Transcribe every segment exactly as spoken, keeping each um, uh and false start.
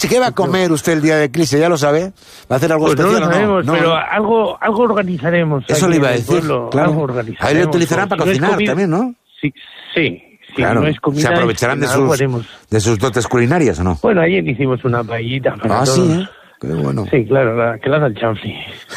¿Qué va a comer usted el día de eclipse? ¿Ya lo sabe? ¿Va a hacer algo pues especial no lo sabemos, no? pero no. algo, algo organizaremos. Eso le iba a decir, pueblo, claro. Ahí le utilizarán para si cocinar no comida, también, ¿no? Sí, sí. Si claro. no es comida, ¿se aprovecharán de sus, de sus dotes culinarias o no? Bueno, ayer hicimos una paellita para Ah, todos. sí, ¿eh? Qué bueno. Sí, claro, la, que la da el chanfli.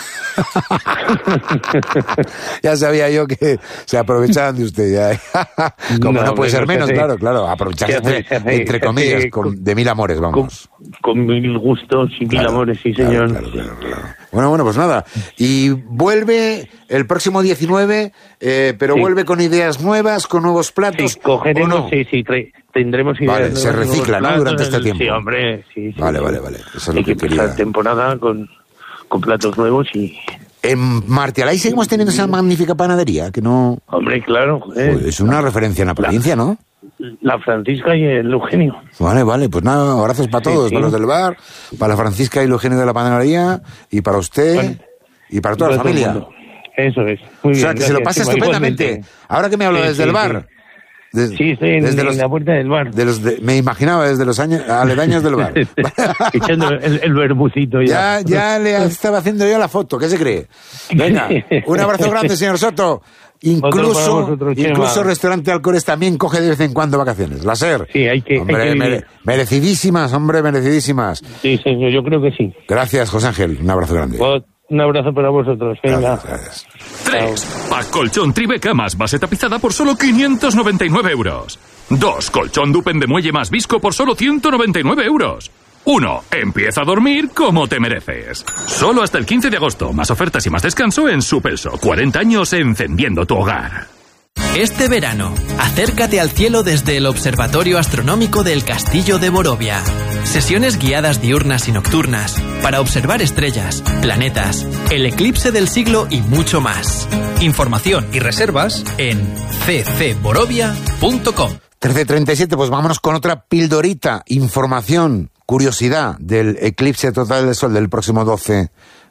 Ya sabía yo que se aprovechaban de usted. Ya. Como no, no puede ser menos, hace, claro, claro. Aprovecharse entre, hace, entre comillas, hace, con, de mil amores, vamos. Con, con mil gustos y claro, mil amores, sí, señor. Claro, claro, claro, claro. Bueno, bueno, pues nada. Y vuelve el próximo diecinueve, eh, pero sí. vuelve con ideas nuevas, con nuevos platos. Sí, cogeremos, no? sí, sí, tendremos ideas vale, nuevas. Se recicla, ¿no? Durante este tiempo. Sí, hombre, sí. sí vale, sí. vale, vale. Eso es Hay lo que, que quería. empezar temporada con, con platos nuevos y... En Martialay seguimos teniendo esa magnífica panadería, que no... Hombre, claro. Eh. Pues es una referencia en la provincia, ¿no? La Francisca y el Eugenio. Vale, vale, pues nada, abrazos para todos, sí, sí. para los del bar, para la Francisca y el Eugenio de la panadería, y para usted, bueno, y para toda la familia. Eso es, muy bien. O sea, que gracias, se lo pase estupendamente. Igualmente. Ahora que me hablo sí, desde sí, el bar... Sí. De, sí, estoy en, desde en los, la puerta del bar. De los de, me imaginaba desde los años aledaños del bar. Echando el, el vermucito ya. ya. Ya le estaba haciendo yo la foto, ¿qué se cree? Venga, un abrazo grande, señor Soto. Incluso, vosotros, incluso Restaurante Alcores también coge de vez en cuando vacaciones. La SER. Sí, hay que... Hombre, hay que mere, merecidísimas, hombre, merecidísimas. Sí, señor, yo creo que sí. Gracias, José Ángel. Un abrazo grande. Pues, un abrazo para vosotros. Venga. Gracias, gracias. tres. Pack colchón Tribeca más base tapizada por solo quinientos noventa y nueve euros. dos. Colchón Dupen de muelle más visco por solo ciento noventa y nueve euros. uno. Empieza a dormir como te mereces. Solo hasta el quince de agosto. Más ofertas y más descanso en Supelso. cuarenta años encendiendo tu hogar. Este verano, acércate al cielo desde el Observatorio Astronómico del Castillo de Borovia. Sesiones guiadas diurnas y nocturnas para observar estrellas, planetas, el eclipse del siglo y mucho más. Información y reservas en c c borovia punto com. trece treinta y siete, pues vámonos con otra pildorita, información, curiosidad del eclipse total del Sol del próximo doce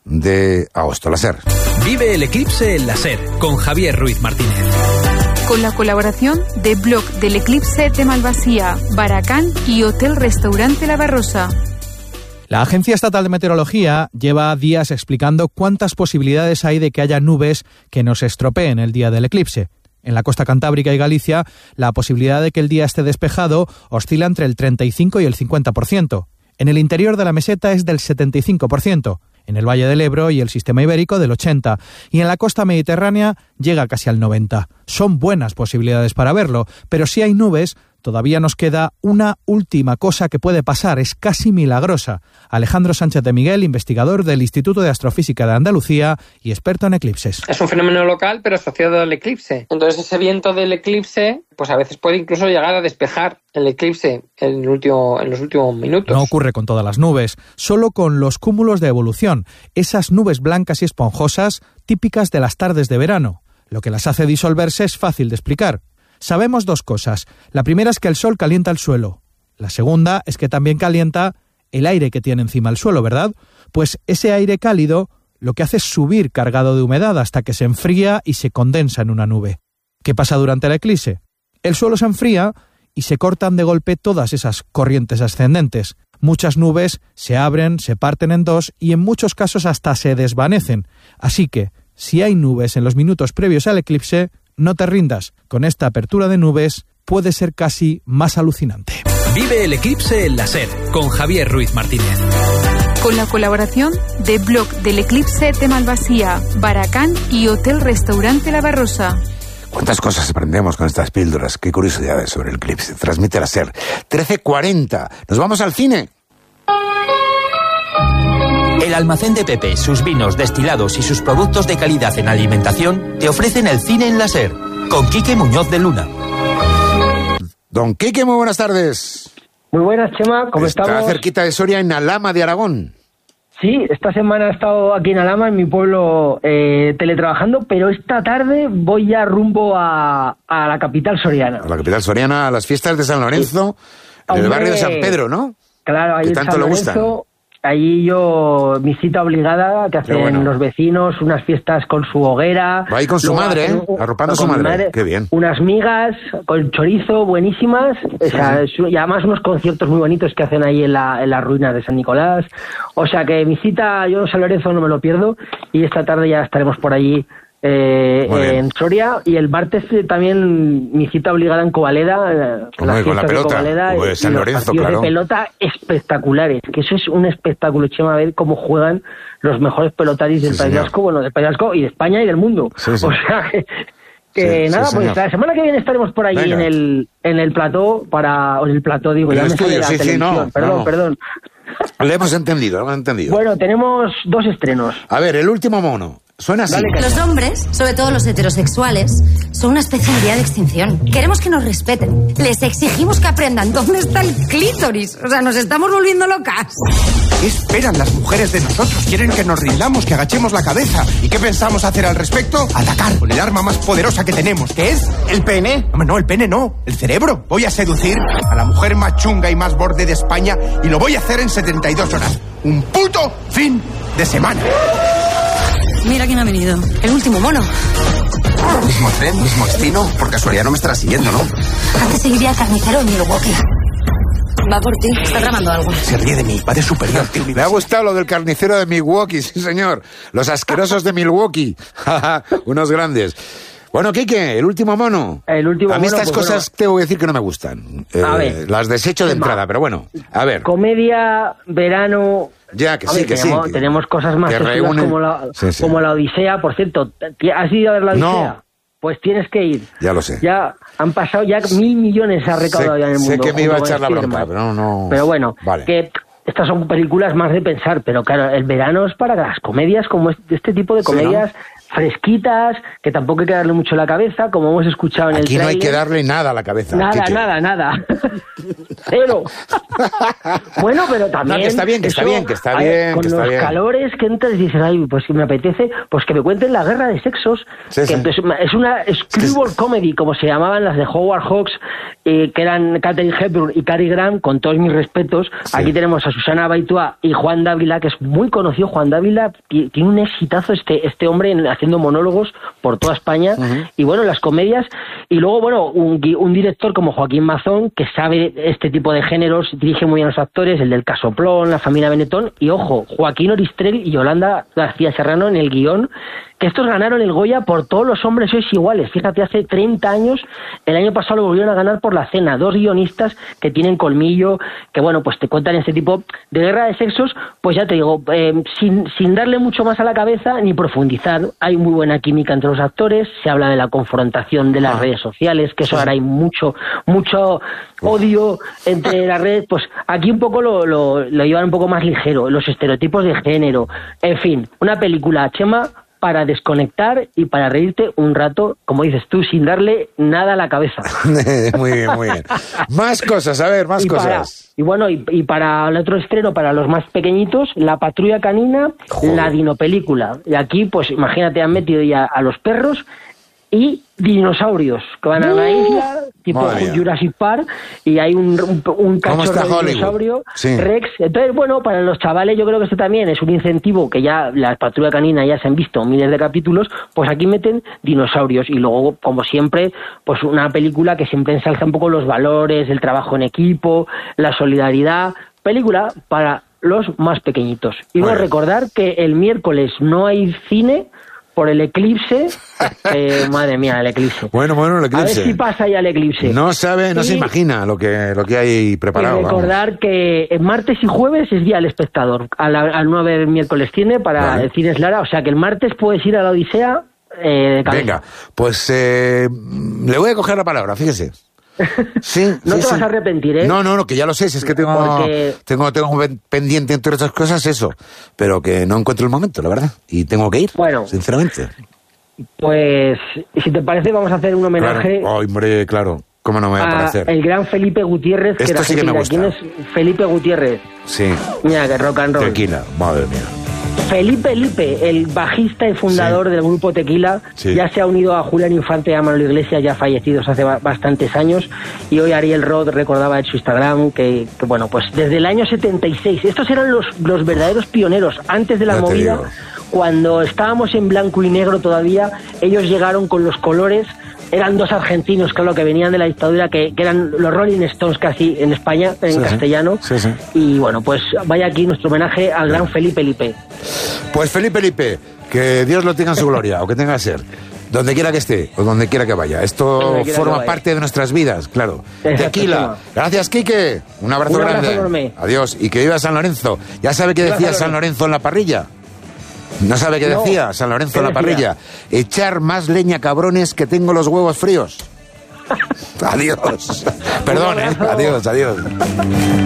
de agosto. La SER. Vive el eclipse en la SER con Javier Ruiz Martínez. Con la colaboración de Blog del Eclipse de Malvasía, Baracán y Hotel Restaurante La Barrosa. La Agencia Estatal de Meteorología lleva días explicando cuántas posibilidades hay de que haya nubes que nos estropeen el día del eclipse. En la costa cantábrica y Galicia, la posibilidad de que el día esté despejado oscila entre el treinta y cinco y el cincuenta por ciento. En el interior de la meseta es del setenta y cinco por ciento. En el Valle del Ebro y el Sistema Ibérico del ochenta por ciento, y en la costa mediterránea llega casi al noventa por ciento. Son buenas posibilidades para verlo, pero si hay nubes, todavía nos queda una última cosa que puede pasar, es casi milagrosa. Alejandro Sánchez de Miguel, investigador del Instituto de Astrofísica de Andalucía y experto en eclipses. Es un fenómeno local, pero asociado al eclipse. Entonces ese viento del eclipse, pues a veces puede incluso llegar a despejar el eclipse en, el último, en los últimos minutos. No ocurre con todas las nubes, solo con los cúmulos de evolución, esas nubes blancas y esponjosas típicas de las tardes de verano. Lo que las hace disolverse es fácil de explicar. Sabemos dos cosas. La primera es que el sol calienta el suelo. La segunda es que también calienta el aire que tiene encima el suelo, ¿verdad? Pues ese aire cálido lo que hace es subir cargado de humedad hasta que se enfría y se condensa en una nube. ¿Qué pasa durante el eclipse? El suelo se enfría y se cortan de golpe todas esas corrientes ascendentes. Muchas nubes se abren, se parten en dos y en muchos casos hasta se desvanecen. Así que, si hay nubes en los minutos previos al eclipse, no te rindas. Con esta apertura de nubes puede ser casi más alucinante. Vive el eclipse en la SER con Javier Ruiz Martínez. Con la colaboración de Blog del Eclipse de Malvasía, Baracán y Hotel Restaurante La Barrosa. ¿Cuántas cosas aprendemos con estas píldoras? Qué curiosidades sobre el eclipse. Transmite la SER. trece cuarenta. ¿Nos vamos al cine? El almacén de Pepe, sus vinos, destilados y sus productos de calidad en alimentación te ofrecen el cine en la SER, con Quique Muñoz de Luna. Don Quique, muy buenas tardes. Muy buenas, Chema, ¿cómo Está estamos? Está cerquita de Soria, en Alhama de Aragón. Sí, esta semana he estado aquí en Alhama, en mi pueblo, eh, teletrabajando, pero esta tarde voy ya rumbo a, a la capital soriana. A la capital soriana, a las fiestas de San Lorenzo, sí. En el barrio de San Pedro, ¿no? Claro, ahí que en tanto San le Lorenzo, gustan. allí yo, mi cita obligada, que hacen bueno. los vecinos, unas fiestas con su hoguera. Va ahí con su madre, ¿eh? Arropando a su madre. madre. Qué bien. Unas migas con chorizo buenísimas. Sí, o sea, sí. Y además unos conciertos muy bonitos que hacen ahí en la, en las ruinas de San Nicolás. O sea que mi cita, yo San Lorenzo no me lo pierdo. Y esta tarde ya estaremos por allí. Eh, en Soria, y el martes eh, también mi cita obligada en Covaleda, eh, las con la pelota, Covaleda, pues San Lorenzo, claro. De pelota espectaculares, que eso es un espectáculo, Chema, a ver cómo juegan los mejores pelotaris del sí, País Vasco, bueno, del País Vasco y de España y del mundo. Sí, sí. O sea que, que sí, nada, sí, pues señor. La semana que viene estaremos por allí en el en el plató para, o en el plató digo, el ya estudio, me sale sí, la sí, televisión, no, perdón, no. perdón. Lo hemos entendido, lo hemos entendido. Bueno, tenemos dos estrenos. A ver, el último mono. Suena así. Los hombres, sobre todo los heterosexuales, son una especie en vía de extinción. Queremos que nos respeten. Les exigimos que aprendan dónde está el clítoris. O sea, nos estamos volviendo locas. ¿Qué esperan las mujeres de nosotros? Quieren que nos rindamos, que agachemos la cabeza. ¿Y qué pensamos hacer al respecto? Atacar con el arma más poderosa que tenemos, que es el pene. No, no, el pene no, el cerebro. Voy a seducir a la mujer más chunga y más borde de España y lo voy a hacer en setenta y dos horas. Un puto fin de semana. Mira quién ha venido. El último mono. Mismo tren, mismo destino. Por casualidad no me estará siguiendo, ¿no? Antes seguiría al carnicero en Milwaukee. Va por ti. Está tramando algo. Se ríe de mí. Padre superior. Me ha gustado lo del carnicero de Milwaukee, sí señor. Los asquerosos de Milwaukee. Unos grandes. Bueno, Quique, el último mono. El último a mí mono, estas pues cosas bueno, tengo que decir que no me gustan. Eh, a ver, las desecho de entrada, pero bueno, a ver. Comedia, verano. Ya, que a sí, ver, que tenemos, sí. Tenemos cosas más reúnen... como, la, sí, sí. como la Odisea. Por cierto, ¿has ido a ver la Odisea? No. Pues tienes que ir. Ya lo sé. Ya han pasado ya mil millones ha recaudado sé, ya en el mundo. Sé que me iba a echar la bronca, pero no, no. Pero bueno, vale. que estas son películas más de pensar, pero claro, el verano es para las comedias como este, este tipo de comedias. Sí, ¿no? Fresquitas, que tampoco hay que darle mucho la cabeza, como hemos escuchado en Aquí el trailer. No hay que darle nada a la cabeza. Nada, Quique. nada, nada. Cero. Bueno, pero también... No, que está bien, que eso, está bien, que está ver, bien. Con que los está bien. calores que entras y dices, ay, pues si me apetece, pues que me cuenten la guerra de sexos. Sí, que sí. Es una screwball es que... comedy, como se llamaban las de Howard Hawks, eh, que eran Katharine Hepburn y Cary Grant, con todos mis respetos. Sí. Aquí tenemos a Susana Baitua y Juan Dávila, que es muy conocido. Juan Dávila tiene un exitazo este, este hombre en, haciendo monólogos por toda España, uh-huh. Y bueno, las comedias, y luego, bueno, un, un director como Joaquín Mazón, que sabe este tipo de géneros, dirige muy bien a los actores, el del Casoplón, La familia Benetton, y ojo, Joaquín Oristrel y Yolanda García Serrano en el guión, que estos ganaron el Goya por Todos los hombres sois iguales. Fíjate, hace treinta años, el año pasado lo volvieron a ganar por La cena, dos guionistas que tienen colmillo, que bueno, pues te cuentan este tipo de guerra de sexos, pues ya te digo, eh, sin, sin darle mucho más a la cabeza ni profundizar. Hay muy buena química entre los actores, se habla de la confrontación de las redes sociales, que eso ahora hay mucho, mucho odio entre las redes, pues aquí un poco lo, lo, lo llevan un poco más ligero, los estereotipos de género, en fin, una película, Chema, para desconectar y para reírte un rato, como dices tú, sin darle nada a la cabeza. Muy bien, muy bien. Más cosas, a ver, más y cosas. Para, y bueno, y, y para el otro estreno, para los más pequeñitos, La patrulla canina, Joder. La dinopelícula. Y aquí, pues imagínate, han metido ya a los perros y dinosaurios que van a una isla tipo Jurassic Park y hay un, un, un cachorro de dinosaurio, sí. Rex. Entonces, bueno, para los chavales yo creo que esto también es un incentivo, que ya la patrulla canina ya se han visto miles de capítulos, pues aquí meten dinosaurios y luego, como siempre, pues una película que siempre ensalza un poco los valores, el trabajo en equipo, la solidaridad, película para los más pequeñitos. Y bueno, recordar que el miércoles no hay cine por el eclipse, eh, madre mía, el eclipse. Bueno, bueno, el eclipse. A ver si pasa ya el eclipse. No sabe, no y, se imagina lo que lo que hay preparado. Y recordar vamos. que el martes y jueves es día del espectador. Al, al no haber miércoles cine para vale. el Cines Lara, o sea que el martes puedes ir a la Odisea eh, de cabeza. Venga, pues eh, le voy a coger la palabra, fíjese. Sí, no sí, te sí. vas a arrepentir, ¿eh? No, no, no, que ya lo sé, si es que tengo, Porque... tengo, tengo pendiente entre otras cosas eso, pero que no encuentro el momento, la verdad, y tengo que ir, bueno, sinceramente. Pues, si te parece, vamos a hacer un homenaje. Claro. Oh, hombre, claro, ¿cómo no me va a parecer? El gran Felipe Gutiérrez. Esto que sí que me gusta. ¿Quién es Felipe Gutiérrez? Sí. Mira, que rock and roll. Tequila, madre mía. Felipe Lipe, el bajista y fundador sí. del grupo Tequila, sí. ya se ha unido a Julián Infante y a Manolo Iglesias, ya fallecidos hace ba- bastantes años, y hoy Ariel Roth recordaba en su Instagram que, que, bueno, pues desde el año setenta y seis, estos eran los, los verdaderos pioneros, antes de la no movida, cuando estábamos en blanco y negro todavía, ellos llegaron con los colores. Eran dos argentinos, claro, que venían de la dictadura, que, que eran los Rolling Stones casi en España, en sí, castellano. Sí, sí. Y bueno, pues vaya aquí nuestro homenaje al gran Felipe Lipe. Pues Felipe Lipe, que Dios lo tenga en su gloria, o que tenga que ser. Donde quiera que esté, o donde quiera que vaya. Esto forma parte de nuestras vidas, claro. Tequila. Gracias, Quique. Un abrazo, Un abrazo grande. Enorme. Adiós. Y que viva San Lorenzo. ¿Ya sabe qué decía San Lorenzo en la parrilla? ¿No sabe qué no. decía San Lorenzo en la parrilla? Echar más leña, cabrones, que tengo los huevos fríos. Adiós. Perdón, ¿eh? Adiós, adiós.